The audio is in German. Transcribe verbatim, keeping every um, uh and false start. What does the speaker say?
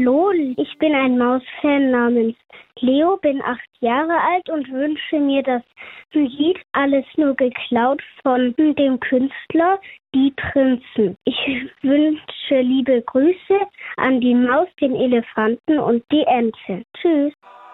Hallo, ich bin ein Mausfan namens Leo, bin acht Jahre alt und wünsche mir das Lied Alles nur geklaut von dem Künstler Die Prinzen. Ich wünsche liebe Grüße an die Maus, den Elefanten und die Ente. Tschüss.